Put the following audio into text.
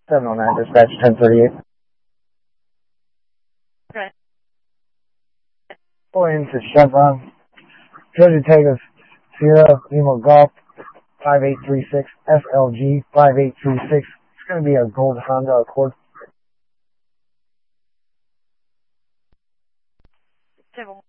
709 dispatch 1038. Okay. Going into Chevron. Georgia Tigers Sierra Lima Golf 5836 SLG 5836. It's going to be a gold Honda Accord. 7